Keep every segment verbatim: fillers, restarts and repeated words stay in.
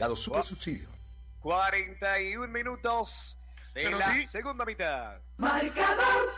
Dado super subsidio. cuarenta y un minutos de Pero la sí. segunda mitad. Marcador.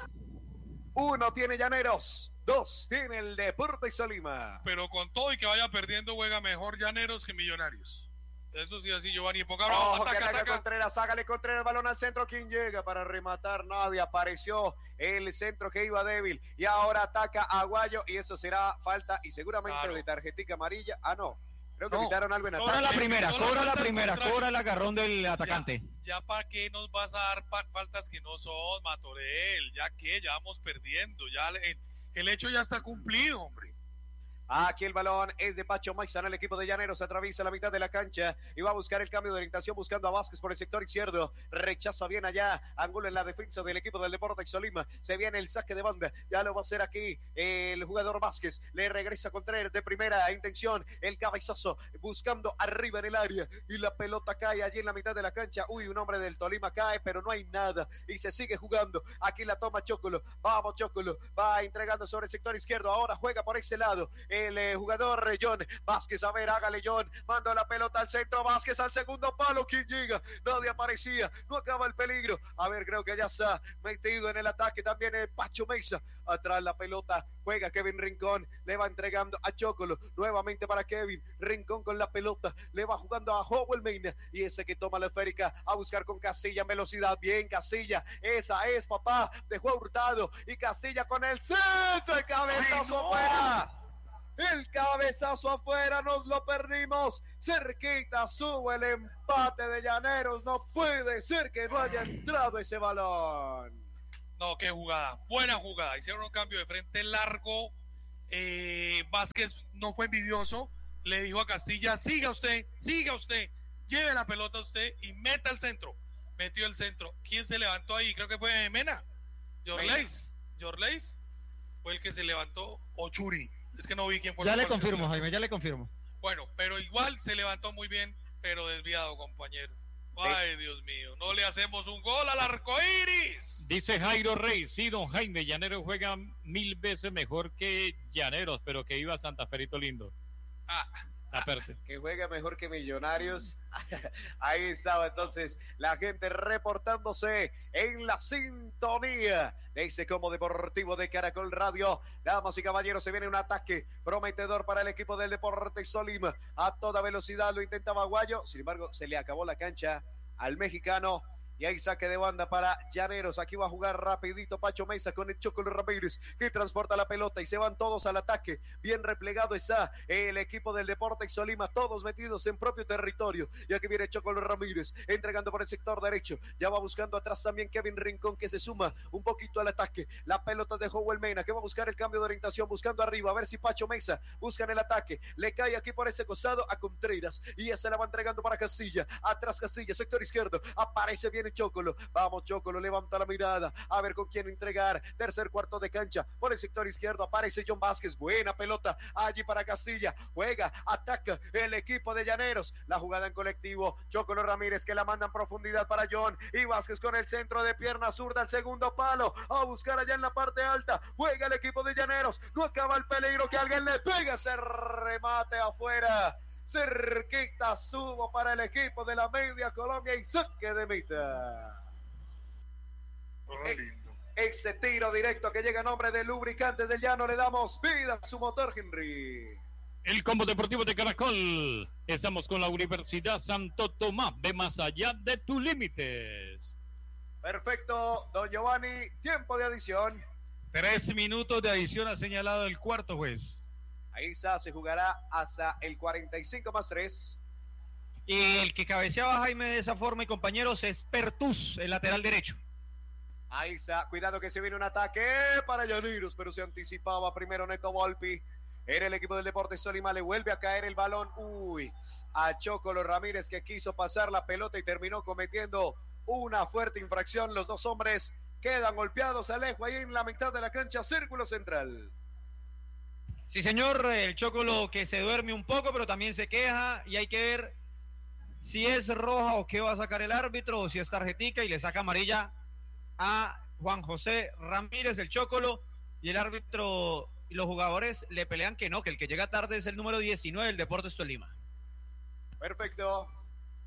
Uno tiene Llaneros, dos tiene el Deportes Tolima. Pero con todo y que vaya perdiendo, juega mejor Llaneros que Millonarios. Eso sí, así Giovanni Poca Bravo. Ojo que Ataca, ataca ataca. Contreras, hágale Contreras el balón al centro. ¿Quién llega para rematar? Nadie. Apareció el centro que iba débil y ahora ataca Aguayo y eso será falta y seguramente Claro. de tarjetica amarilla. Ah, no. Creo que No. quitaron algo en Cobra ataque. la primera, No, no, cobra no, la no, primera, al contrario. cobra el agarrón del atacante. Ya, ya para qué nos vas a dar pa- faltas que no son, Matorel. Ya que ya vamos perdiendo. Ya el, el hecho ya está cumplido, hombre. Aquí el balón es de Pacho Maizana, el equipo de Llaneros atraviesa la mitad de la cancha y va a buscar el cambio de orientación buscando a Vázquez por el sector izquierdo, rechaza bien allá, Angulo en la defensa del equipo del Deportes Tolima, se viene el saque de banda, ya lo va a hacer aquí el jugador Vázquez, le regresa Contreras de primera intención, el cabezazo buscando arriba en el área y la pelota cae allí en la mitad de la cancha, uy, un hombre del Tolima cae pero no hay nada y se sigue jugando, aquí la toma Chocolo, vamos Chocolo, va entregando sobre el sector izquierdo, ahora juega por ese lado, el eh, jugador eh, John Vázquez, a ver, hágale John, manda la pelota al centro, Vázquez al segundo palo, ¿quién llega? Nadie aparecía, no acaba el peligro, a ver, creo que ya está metido en el ataque también eh, Pacho Mesa, atrás la pelota, juega Kevin Rincón, le va entregando a Chocolo, nuevamente para Kevin, Rincón con la pelota, le va jugando a Howell Mena, y ese que toma la esférica a buscar con Casilla en velocidad, bien Casilla, esa es papá de Juan Hurtado, y Casilla con el centro, el cabezazo afuera. El cabezazo afuera, nos lo perdimos. Cerquita sube el empate de Llaneros. No puede ser que no haya entrado ese balón. No, qué jugada. Buena jugada. Hicieron un cambio de frente largo. Eh, Vázquez no fue envidioso. Le dijo a Castilla, siga usted, siga usted. Lleve la pelota usted y meta el centro. Metió el centro. ¿Quién se levantó ahí? Creo que fue Mena. Jorleis. Jorleis fue el que se levantó. O Churi. Es que no vi quién fue. Ya el le que se confirmo, levantó. Jaime, ya le confirmo. Bueno, pero igual se levantó muy bien, pero desviado, compañero. Ay, Dios mío, no le hacemos un gol al arco iris. Dice Jairo Rey, sí, don Jaime, Llaneros juega mil veces mejor que Llaneros, pero que iba a Santa Ferito lindo. Ah, Aparte. Que juega mejor que Millonarios. Ahí estaba entonces la gente reportándose en la sintonía de ese Como Deportivo de Caracol Radio. Damas y caballeros, se viene un ataque prometedor para el equipo del Deportes Tolima. A toda velocidad lo intentaba Aguayo, sin embargo se le acabó la cancha al mexicano. Y hay saque de banda para Llaneros. Aquí va a jugar rapidito Pacho Mesa con el Chocolo Ramírez, que transporta la pelota y se van todos al ataque. Bien replegado está el equipo del Deportes Tolima, todos metidos en propio territorio. Y aquí viene Chocolo Ramírez, entregando por el sector derecho. Ya va buscando atrás también Kevin Rincón, que se suma un poquito al ataque. La pelota de Howell Mena, que va a buscar el cambio de orientación, buscando arriba, a ver si Pacho Mesa busca en el ataque. Le cae aquí por ese costado a Contreras. Y ya se la va entregando para Castilla. Atrás Castilla, sector izquierdo. Aparece bien Chocolo, vamos Chocolo, levanta la mirada, a ver con quién entregar, tercer cuarto de cancha, por el sector izquierdo aparece John Vázquez, buena pelota, allí para Castilla, juega, ataca el equipo de Llaneros, la jugada en colectivo, Chocolo Ramírez que la manda en profundidad para John, y Vázquez con el centro de pierna zurda, al segundo palo, a buscar allá en la parte alta, juega el equipo de Llaneros, no acaba el peligro que alguien le pega ese remate afuera. Cerquita subo para el equipo de la Media Colombia y saque de mitad. oh, lindo. Ese tiro directo que llega a nombre de Lubricantes del Llano, le damos vida a su motor, Henry. El Combo Deportivo de Caracol. Estamos con la Universidad Santo Tomás. Ve más allá de tus límites. Perfecto, don Giovanni, tiempo de adición. Tres minutos de adición ha señalado el cuarto juez. Ahí está, se jugará hasta el cuarenta y cinco más tres. Y el que cabeceaba Jaime de esa forma, y compañeros, es Pertús, el lateral derecho. Ahí está, cuidado que se viene un ataque para Llaneros, pero se anticipaba primero Neto Volpi. En el equipo del Deportes Tolima le vuelve a caer el balón. Uy, a Chocolo Ramírez, que quiso pasar la pelota y terminó cometiendo una fuerte infracción. Los dos hombres quedan golpeados. Alejo ahí en la mitad de la cancha, círculo central. Sí, señor, el Chocolo que se duerme un poco, pero también se queja, y hay que ver si es roja o qué va a sacar el árbitro, o si es tarjetica, y le saca amarilla a Juan José Ramírez, el Chocolo, y el árbitro y los jugadores le pelean que no, que el que llega tarde es el número diecinueve del Deportes Tolima. Perfecto.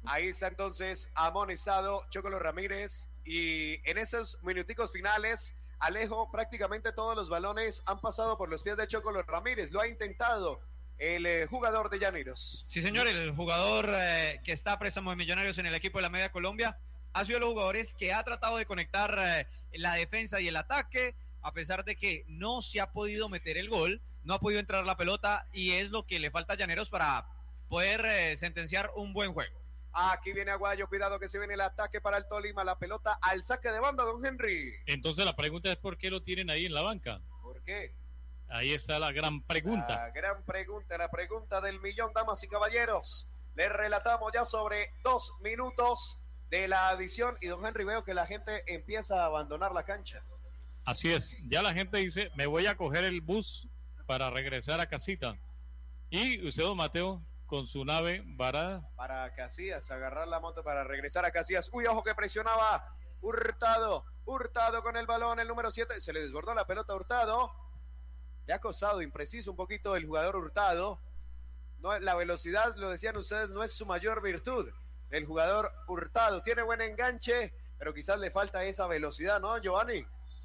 Ahí está entonces amonestado Chocolo Ramírez y en esos minuticos finales, Alejo, prácticamente todos los balones han pasado por los pies de Chocolo Ramírez, lo ha intentado el eh, jugador de Llaneros. Sí, señor, el jugador eh, que está a préstamo de Millonarios en el equipo de la Media Colombia ha sido de los jugadores que ha tratado de conectar eh, la defensa y el ataque, a pesar de que no se ha podido meter el gol, no ha podido entrar la pelota y es lo que le falta a Llaneros para poder eh, sentenciar un buen juego. Aquí viene Aguayo, cuidado que se viene el ataque para el Tolima, la pelota al saque de banda, don Henry. Entonces la pregunta es ¿por qué lo tienen ahí en la banca? ¿Por qué? Ahí está la gran pregunta. La gran pregunta, la pregunta del millón, damas y caballeros. Les relatamos ya sobre dos minutos de la adición y don Henry, veo que la gente empieza a abandonar la cancha. Así es, ya la gente dice, me voy a coger el bus para regresar a casita. Y usted, don Mateo, con su nave varada. Para Casillas, agarrar la moto para regresar a Casillas. Uy, ojo que presionaba Hurtado. Hurtado con el balón, el número siete. Se le desbordó la pelota a Hurtado. Le ha costado impreciso un poquito el jugador Hurtado. No, la velocidad, lo decían ustedes, no es su mayor virtud. El jugador Hurtado tiene buen enganche, pero quizás le falta esa velocidad, ¿no, Giovanni?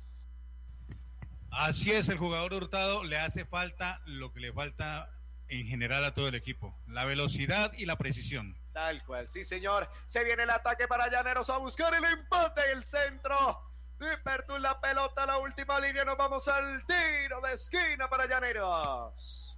Así es, el jugador Hurtado le hace falta lo que le falta en general a todo el equipo, la velocidad y la precisión. Tal cual, sí señor. Se viene el ataque para Llaneros a buscar el empate, el centro. De Pertú la pelota, la última línea, nos vamos al tiro de esquina para Llaneros.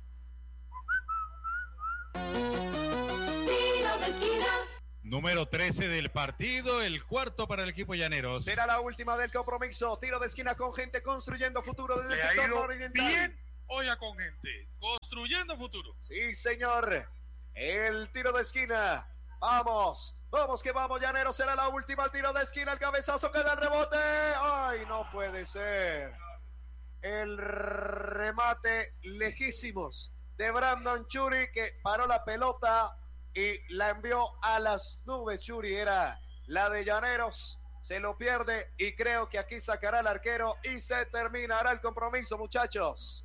Tiro de esquina. Número trece del partido, el cuarto para el equipo Llaneros. Será la última del compromiso. Tiro de esquina con gente construyendo futuro desde Le el ha sector ido oriental. bien, oiga, con gente, construyendo futuro. Sí, señor. El tiro de esquina. Vamos, vamos que vamos, Llaneros. Será la última, el tiro de esquina, el cabezazo, queda el rebote. Ay, no puede ser. El remate lejísimos de Brandon Churi, que paró la pelota y la envió a las nubes. Churi era la de Llaneros. Se lo pierde y creo que aquí sacará el arquero y se terminará el compromiso, muchachos.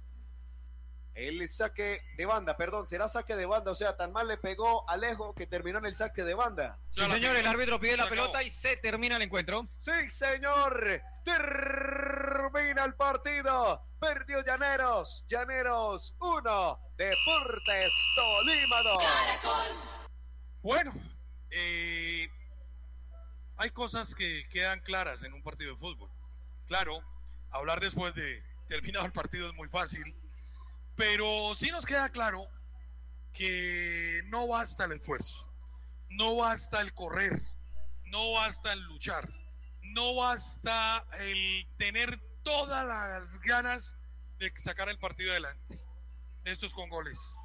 El saque de banda, perdón, será saque de banda, o sea, tan mal le pegó Alejo que terminó en el saque de banda. Sí, señor, el árbitro pide la pelota y se termina el encuentro. Sí, señor, termina el partido. Perdió Llaneros, Llaneros uno, Deportes Tolima dos. Bueno, eh, hay cosas que quedan claras en un partido de fútbol. Claro, hablar después de terminado el partido es muy fácil. Pero sí nos queda claro que no basta el esfuerzo, no basta el correr, no basta el luchar, no basta el tener todas las ganas de sacar el partido adelante. Esto es con goles.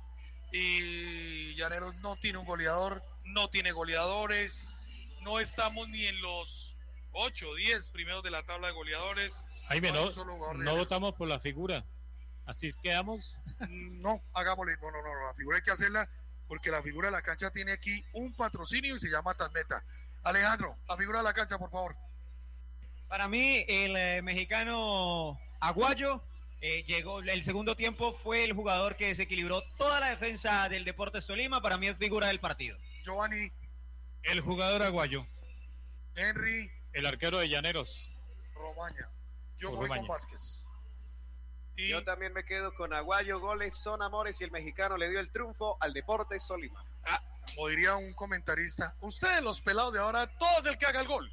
Y Llaneros no tiene un goleador, no tiene goleadores, no estamos ni en los ocho, diez primeros de la tabla de goleadores. Jaime, no, no, no votamos por la figura. Así quedamos. No, hagámosle, no, no, no, la figura hay que hacerla porque la figura de la cancha tiene aquí un patrocinio y se llama Tasmeta. Alejandro, la figura de la cancha, por favor. Para mí, el eh, mexicano Aguayo eh, llegó, el segundo tiempo fue el jugador que desequilibró toda la defensa del Deportes Tolima. Para mí es figura del partido. Giovanni. El jugador Aguayo. Henry. El arquero de Llaneros. Romaña. Yo Por voy Romaña. con Vázquez. Y... Yo también me quedo con Aguayo. Goles son amores y el mexicano le dio el triunfo al Deportes Tolima. Ah, como diría un comentarista, ustedes los pelados de ahora, todos el que haga el gol.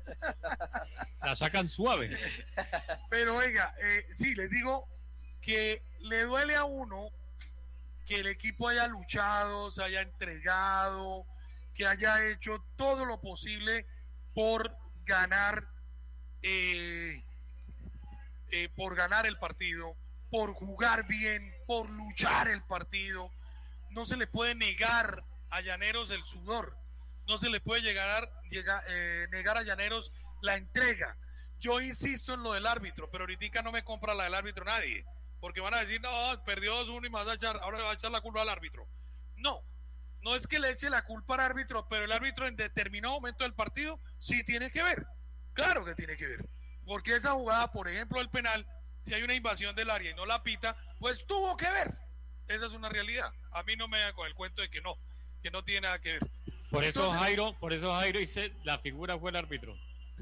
La sacan suave. Pero oiga, eh, sí, les digo que le duele a uno que el equipo haya luchado, se haya entregado, que haya hecho todo lo posible por ganar eh, eh, por ganar el partido, por jugar bien, por luchar el partido. No se le puede negar a Llaneros el sudor, no se le puede llegar, llegar, eh, negar a Llaneros la entrega. Yo insisto en lo del árbitro, pero ahorita no me compra la del árbitro nadie, porque van a decir, no, perdió dos uno y más a echar, ahora le va a echar la culpa al árbitro. No, no es que le eche la culpa al árbitro, pero el árbitro en determinado momento del partido sí tiene que ver, claro que tiene que ver, porque esa jugada, por ejemplo, el penal, si hay una invasión del área y no la pita, pues tuvo que ver. Esa es una realidad. A mí no me da con el cuento de que no, que no tiene nada que ver. Por eso Entonces- Jairo, por eso Jairo dice, la figura fue el árbitro.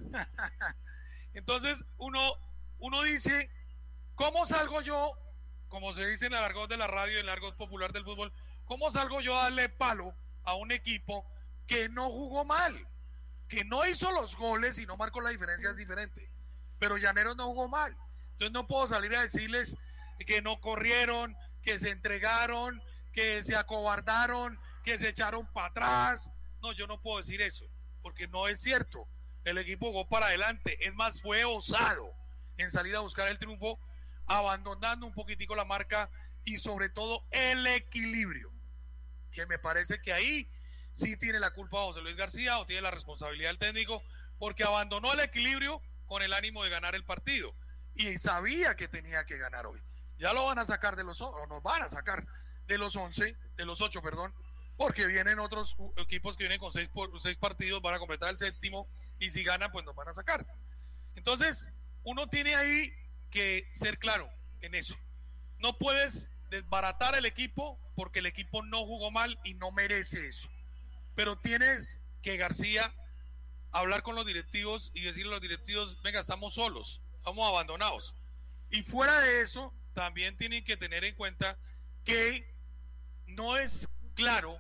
Entonces uno, uno dice, ¿cómo salgo yo? Como se dice en el argot de la radio y en el argot popular del fútbol, ¿cómo salgo yo a darle palo a un equipo que no jugó mal? Que no hizo los goles y no marcó la diferencia, es diferente. Pero Llaneros no jugó mal. Entonces no puedo salir a decirles que no corrieron, que se entregaron, que se acobardaron, que se echaron para atrás. No, yo no puedo decir eso, porque no es cierto. El equipo jugó para adelante, es más, fue osado en salir a buscar el triunfo, abandonando un poquitico la marca y sobre todo el equilibrio, que me parece que ahí sí tiene la culpa José Luis García o tiene la responsabilidad del técnico, porque abandonó el equilibrio con el ánimo de ganar el partido y sabía que tenía que ganar hoy. Ya lo van a sacar de los, o nos van a sacar de los once, de los ocho, perdón, porque vienen otros equipos que vienen con seis, por, seis partidos, van a completar el séptimo y si ganan pues nos van a sacar. Entonces uno tiene ahí que ser claro en eso. No puedes desbaratar el equipo porque el equipo no jugó mal y no merece eso, pero tienes que, García, hablar con los directivos y decirle a los directivos, venga, estamos solos, estamos abandonados. Y fuera de eso, también tienen que tener en cuenta que no es claro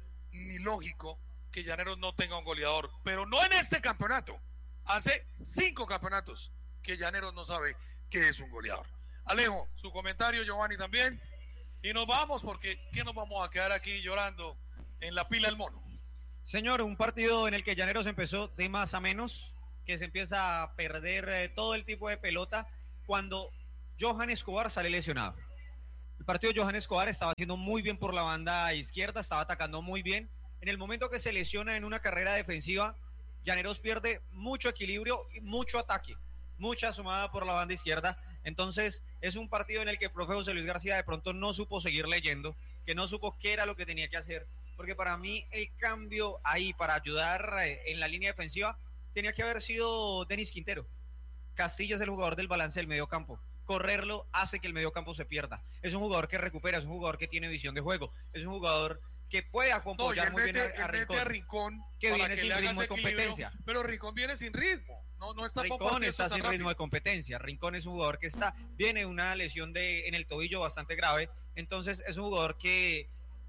ni lógico que Llaneros no tenga un goleador, pero no en este campeonato. Hace cinco campeonatos que Llaneros no sabe qué es un goleador. Alejo, su comentario, Giovanni también, y nos vamos porque ¿qué nos vamos a quedar aquí llorando en la pila del mono? Señor, un partido en el que Llaneros empezó de más a menos, que se empieza a perder eh, todo el tipo de pelota cuando Johan Escobar sale lesionado. El partido de Johan Escobar estaba haciendo muy bien por la banda izquierda, estaba atacando muy bien. En el momento que se lesiona en una carrera defensiva, Llaneros pierde mucho equilibrio y mucho ataque, mucha sumada por la banda izquierda. Entonces es un partido en el que el profe José Luis García de pronto no supo seguir leyendo, que no supo qué era lo que tenía que hacer, porque para mí el cambio ahí para ayudar en la línea defensiva tenía que haber sido Denis Quintero. Castilla es el jugador del balance del medio campo. Correrlo hace que el medio campo se pierda. Es un jugador que recupera, es un jugador que tiene visión de juego, es un jugador que puede acompañar no, muy mete, bien a, a, Rincón, a Rincón, que viene que sin ritmo de competencia. Pero Rincón viene sin ritmo. No, no está Rincón está sin ritmo de competencia. Rincón es un jugador que está, viene una lesión de, en el tobillo bastante grave. Entonces es un jugador que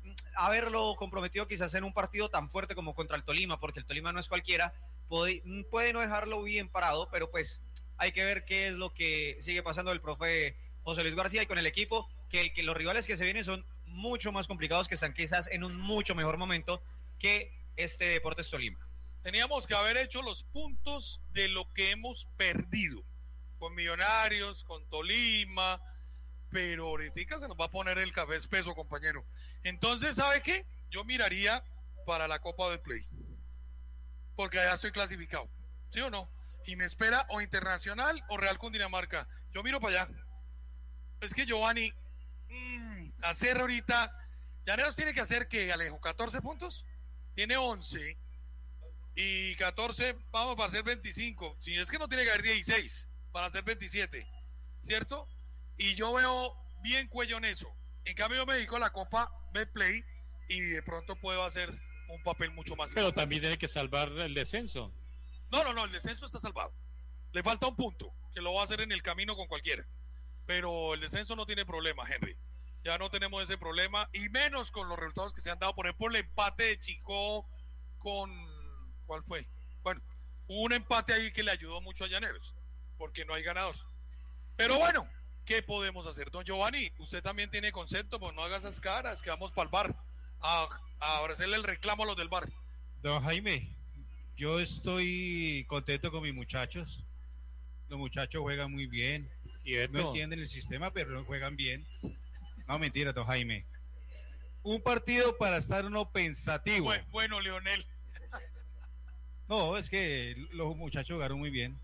haberlo comprometido quizás en un partido tan fuerte como contra el Tolima, porque el Tolima no es cualquiera, puede, puede no dejarlo bien parado, pero pues hay que ver qué es lo que sigue pasando el profe José Luis García y con el equipo, que, que los rivales que se vienen son mucho más complicados, que están quizás en un mucho mejor momento que este Deportes Tolima. Teníamos que haber hecho los puntos de lo que hemos perdido con Millonarios, con Tolima, pero ahorita se nos va a poner el café espeso, compañero. Entonces, ¿sabe qué? Yo miraría para la Copa del Play, porque allá estoy clasificado, ¿sí o no? Y me espera o Internacional o Real Cundinamarca. Yo miro para allá. Es que Giovanni, mmm, hacer ahorita, Llaneros tiene que hacer que, Alejo, catorce puntos, tiene once y catorce, vamos para hacer veinticinco. Si es que no tiene que haber dieciséis para hacer veintisiete, ¿cierto? Y yo veo bien cuello en eso. En cambio, yo me dedico a la Copa Betplay y de pronto puedo hacer un papel mucho más Pero importante. también tiene que salvar el descenso. No, no, no, el descenso está salvado. Le falta un punto, que lo va a hacer en el camino con cualquiera. Pero el descenso no tiene problema, Henry. Ya no tenemos ese problema, y menos con los resultados que se han dado. Por ejemplo, el empate de Chico con... ¿Cuál fue? Bueno, hubo un empate ahí que le ayudó mucho a Llaneros, porque no hay ganados. Pero bueno, ¿qué podemos hacer? Don Giovanni, usted también tiene concepto, pues no haga esas caras, que vamos para el bar a, a hacerle el reclamo a los del bar. Don Jaime, yo estoy contento con mis muchachos. Los muchachos juegan muy bien. Quieto. No entienden el sistema, pero juegan bien. No, mentira, don Jaime. Un partido para estar uno pensativo. Bueno, bueno, Leonel. No, es que los muchachos jugaron muy bien.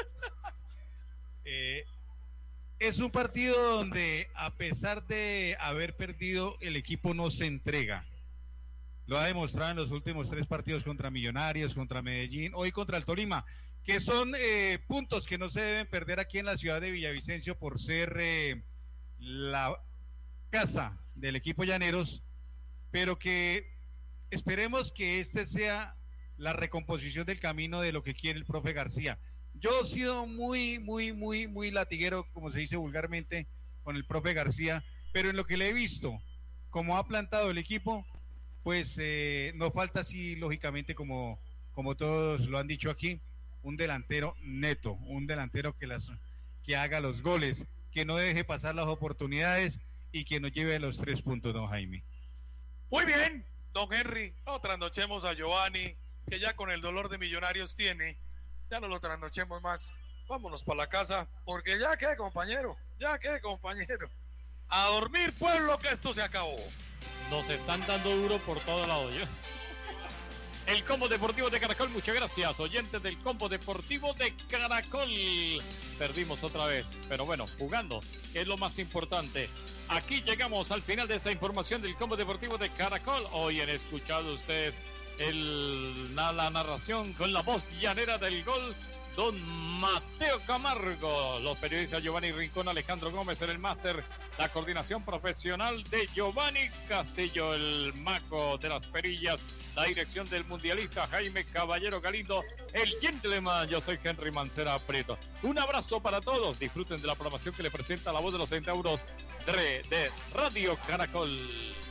Eh, es un partido donde, a pesar de haber perdido, el equipo no se entrega. Lo ha demostrado en los últimos tres partidos contra Millonarios, contra Medellín, hoy contra el Tolima, que son eh, puntos que no se deben perder aquí en la ciudad de Villavicencio por ser eh, la casa del equipo Llaneros, pero que esperemos que este sea la recomposición del camino de lo que quiere el profe García. Yo he sido muy, muy, muy, muy latiguero, como se dice vulgarmente, con el profe García, pero en lo que le he visto, como ha plantado el equipo, pues eh, nos falta, sí, lógicamente, como, como todos lo han dicho aquí, un delantero neto, un delantero que, las, que haga los goles, que no deje pasar las oportunidades y que nos lleve los tres puntos, don Jaime. Muy bien, don Henry, no trasnochemos a Giovanni, que ya con el dolor de Millonarios tiene, ya no lo trasnochemos más, vámonos para la casa, porque ya que compañero, ya que compañero, a dormir pueblo, que esto se acabó. Nos están dando duro por todo lado, ¿ya? El Combo Deportivo de Caracol, muchas gracias, oyentes del Combo Deportivo de Caracol. Perdimos otra vez, pero bueno, jugando, que es lo más importante. Aquí llegamos al final de esta información del Combo Deportivo de Caracol. Hoy han escuchado ustedes el, la, la narración con la voz llanera del gol, don Mateo Camargo, los periodistas Giovanni Rincón, Alejandro Gómez en el máster, la coordinación profesional de Giovanni Castillo, el maco de las perillas, la dirección del mundialista Jaime Caballero Galindo, el gentleman, yo soy Henry Mancera Prieto. Un abrazo para todos, disfruten de la programación que le presenta la voz de los centauros de, de Radio Caracol.